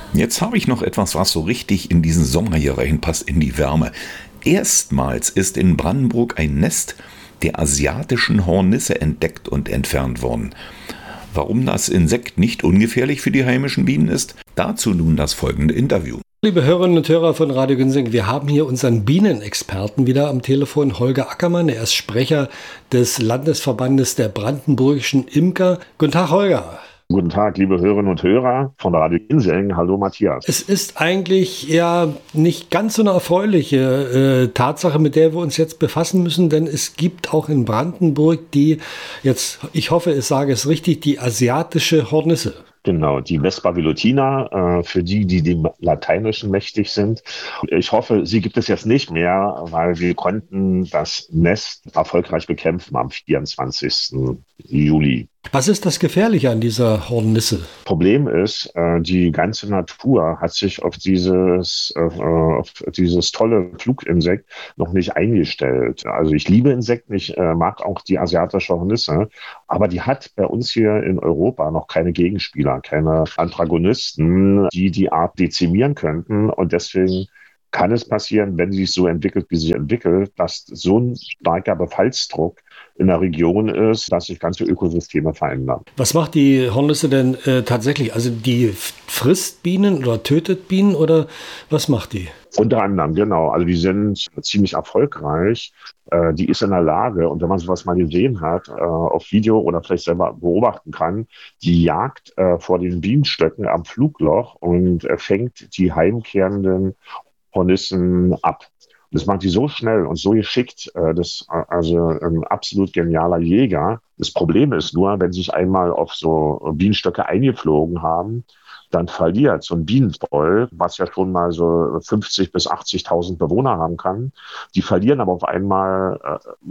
Jetzt habe ich noch etwas, was so richtig in diesen Sommer hier reinpasst, in die Wärme. Erstmals ist in Brandenburg ein Nest der asiatischen Hornisse entdeckt und entfernt worden. Warum das Insekt nicht ungefährlich für die heimischen Bienen ist, dazu nun das folgende Interview. Liebe Hörerinnen und Hörer von Radio Günsing, wir haben hier unseren Bienenexperten wieder am Telefon, Holger Ackermann. Er ist Sprecher des Landesverbandes der brandenburgischen Imker. Guten Tag, Holger. Guten Tag, liebe Hörerinnen und Hörer von Radio Günsing. Hallo, Matthias. Es ist eigentlich ja nicht ganz so eine erfreuliche Tatsache, mit der wir uns jetzt befassen müssen, denn es gibt auch in Brandenburg die, jetzt, ich hoffe, ich sage es richtig, die asiatische Hornisse. Genau, die Vespa velutina, für die dem Lateinischen mächtig sind. Ich hoffe, sie gibt es jetzt nicht mehr, weil wir konnten das Nest erfolgreich bekämpfen am 24. Juli. Was ist das Gefährliche an dieser Hornisse? Problem ist, die ganze Natur hat sich auf dieses tolle Fluginsekt noch nicht eingestellt. Also ich liebe Insekten, ich mag auch die asiatische Hornisse, aber die hat bei uns hier in Europa noch keine Gegenspieler, keine Antagonisten, die die Art dezimieren könnten. Und deswegen kann es passieren, wenn sie sich so entwickelt, wie sie sich entwickelt, dass so ein starker Befallsdruck in der Region ist, dass sich ganze Ökosysteme verändern. Was macht die Hornisse denn tatsächlich? Also die frisst Bienen oder tötet Bienen oder was macht die? Unter anderem, genau. Also die sind ziemlich erfolgreich. Die ist in der Lage, und wenn man sowas mal gesehen hat, auf Video oder vielleicht selber beobachten kann, die jagt vor den Bienenstöcken am Flugloch und fängt die heimkehrenden Hornissen ab. Das macht die so schnell und so geschickt, das also ein absolut genialer Jäger. Das Problem ist nur, wenn sie sich einmal auf so Bienenstöcke eingeflogen haben, dann verliert so ein Bienenvolk, was ja schon mal so 50.000 bis 80.000 Bewohner haben kann, die verlieren aber auf einmal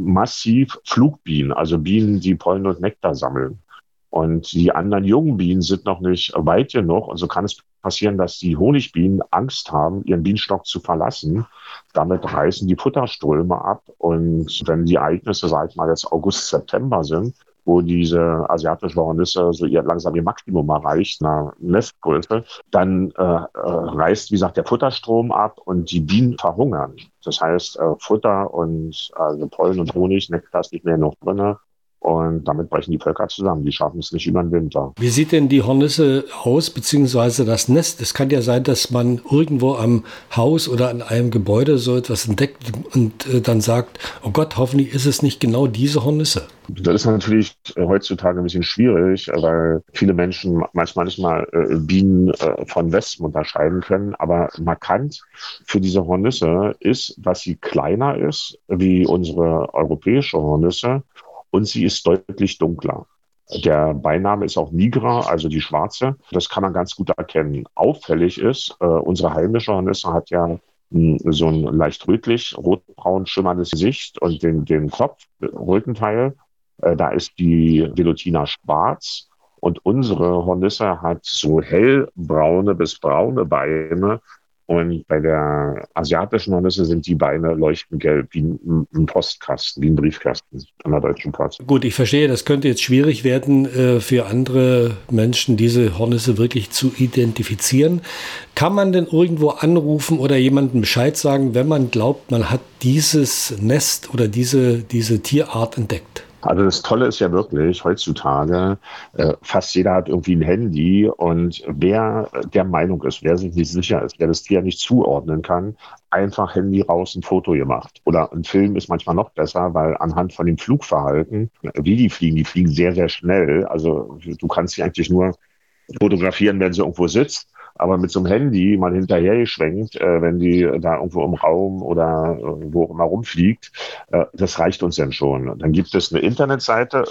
massiv Flugbienen, also Bienen, die Pollen und Nektar sammeln. Und die anderen jungen Bienen sind noch nicht weit genug. Und so kann es passieren, dass die Honigbienen Angst haben, ihren Bienenstock zu verlassen. Damit reißen die Futterströme ab. Und wenn die Ereignisse, sag ich mal, jetzt August, September sind, wo diese asiatische Hornisse so langsam ihr Maximum erreicht, eine Nestgröße, dann reißt, wie gesagt, der Futterstrom ab und die Bienen verhungern. Das heißt, Futter und Pollen und Honig, Nektar ist nicht mehr noch drin. Und damit brechen die Völker zusammen. Die schaffen es nicht über den Winter. Wie sieht denn die Hornisse aus, beziehungsweise das Nest? Es kann ja sein, dass man irgendwo am Haus oder an einem Gebäude so etwas entdeckt und dann sagt, oh Gott, hoffentlich ist es nicht genau diese Hornisse. Das ist natürlich heutzutage ein bisschen schwierig, weil viele Menschen manchmal nicht mal Bienen von Wespen unterscheiden können. Aber markant für diese Hornisse ist, dass sie kleiner ist wie unsere europäische Hornisse. Und sie ist deutlich dunkler. Der Beiname ist auch Nigra, also die Schwarze. Das kann man ganz gut erkennen. Auffällig ist, unsere heimische Hornisse hat ja so ein leicht rötlich, rotbraun schimmerndes Gesicht und den Kopf, Rückenteil. Da ist die Velutina schwarz. Und unsere Hornisse hat so hellbraune bis braune Beine. Und bei der asiatischen Hornisse sind die Beine leuchtend gelb, wie ein Postkasten, wie ein Briefkasten an der Deutschen Post. Gut, ich verstehe, das könnte jetzt schwierig werden für andere Menschen, diese Hornisse wirklich zu identifizieren. Kann man denn irgendwo anrufen oder jemandem Bescheid sagen, wenn man glaubt, man hat dieses Nest oder diese Tierart entdeckt? Also das Tolle ist ja wirklich heutzutage, fast jeder hat irgendwie ein Handy und wer der Meinung ist, wer sich nicht sicher ist, wer das Tier nicht zuordnen kann, einfach Handy raus, ein Foto gemacht. Oder ein Film ist manchmal noch besser, weil anhand von dem Flugverhalten, wie die fliegen sehr, sehr schnell. Also du kannst sie eigentlich nur fotografieren, wenn sie irgendwo sitzt. Aber mit so einem Handy mal hinterher geschwenkt, wenn die da irgendwo im Raum oder wo auch immer rumfliegt, das reicht uns dann schon. Dann gibt es eine Internetseite,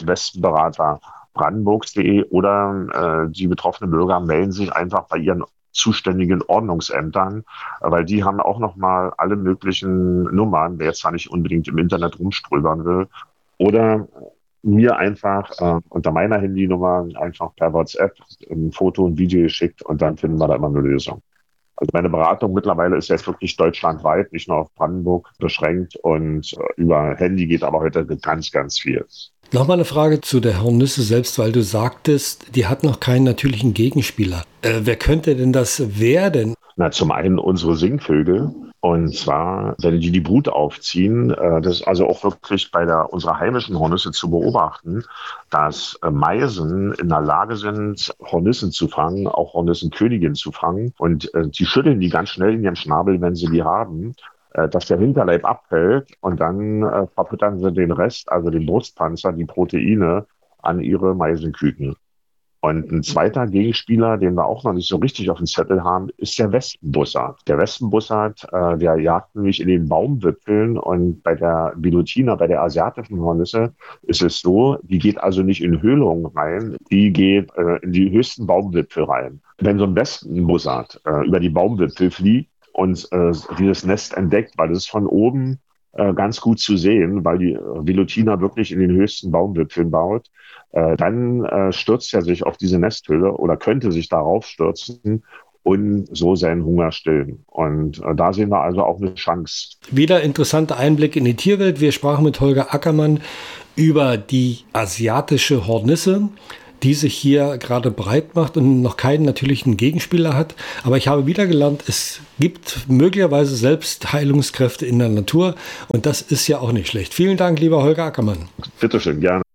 wespenberaterbrandenburgs.de oder die betroffenen Bürger melden sich einfach bei ihren zuständigen Ordnungsämtern, weil die haben auch nochmal alle möglichen Nummern, wer jetzt zwar nicht unbedingt im Internet rumströbern will, oder mir einfach unter meiner Handynummer einfach per WhatsApp ein Foto und Video geschickt und dann finden wir da immer eine Lösung. Also meine Beratung mittlerweile ist jetzt wirklich deutschlandweit, nicht nur auf Brandenburg beschränkt und über Handy geht aber heute ganz, ganz viel. Nochmal eine Frage zu der Hornisse selbst, weil du sagtest, die hat noch keinen natürlichen Gegenspieler. Wer könnte denn das werden? Na, zum einen unsere Singvögel. Und zwar, wenn die Brut aufziehen, das ist also auch wirklich bei unserer heimischen Hornisse zu beobachten, dass Meisen in der Lage sind, Hornissen zu fangen, auch Hornissenköniginnen zu fangen. Und die schütteln die ganz schnell in ihren Schnabel, wenn sie die haben, dass der Hinterleib abfällt und dann verfüttern sie den Rest, also den Brustpanzer, die Proteine an ihre Meisenküken. Und ein zweiter Gegenspieler, den wir auch noch nicht so richtig auf dem Zettel haben, ist der Wespenbussard. Der Wespenbussard, der jagt nämlich in den Baumwipfeln, und bei der Velutina, bei der asiatischen Hornisse, ist es so, die geht also nicht in Höhlungen rein, die geht in die höchsten Baumwipfel rein. Wenn so ein Wespenbussard über die Baumwipfel fliegt und dieses Nest entdeckt, weil es ist von oben ganz gut zu sehen, weil die Velutina wirklich in den höchsten Baumwipfeln baut, dann stürzt er sich auf diese Nesthülle oder könnte sich darauf stürzen und so seinen Hunger stillen. Und da sehen wir also auch eine Chance. Wieder interessanter Einblick in die Tierwelt. Wir sprachen mit Holger Ackermann über die asiatische Hornisse, die sich hier gerade breit macht und noch keinen natürlichen Gegenspieler hat. Aber ich habe wieder gelernt, es gibt möglicherweise selbst Heilungskräfte in der Natur, und das ist ja auch nicht schlecht. Vielen Dank, lieber Holger Ackermann. Bitteschön, gerne.